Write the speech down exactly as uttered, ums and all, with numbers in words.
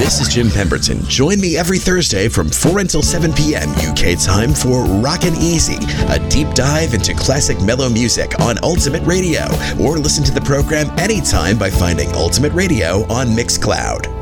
This is Jim Pemberton. Join me every Thursday from four until seven p.m. U K time for Rockin' Easy, a deep dive into classic mellow music on Ultimate Radio. Or listen to the program anytime by finding Ultimate Radio on Mixcloud.